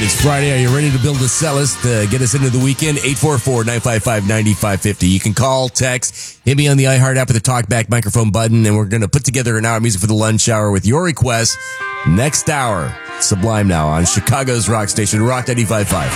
It's Friday. Are you ready to build a cellist to get us into the weekend? 844-955-9550. You can call, text, hit me on the iHeart app with the talkback microphone button, and we're going to put together an hour of music for the lunch hour with your requests next hour. Sublime now on Chicago's rock station, Rock 95.5.